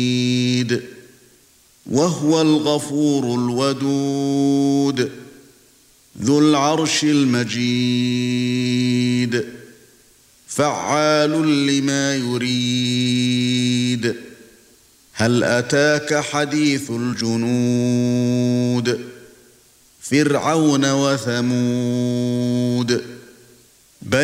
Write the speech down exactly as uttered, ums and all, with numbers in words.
وهو الغفور الودود ذو العرش المجيد فعال لما يريد هل أتاك حديث الجنود فرعون وثمود